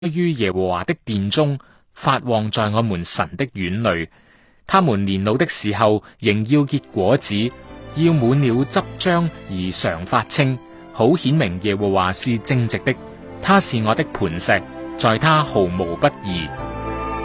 於耶和華的殿中，發旺在我們神的院裏。他們年老的時候，仍要結果子，要滿了汁漿而常發青，好顯明耶和華是正直的。他是我的磐石，在他毫無不義。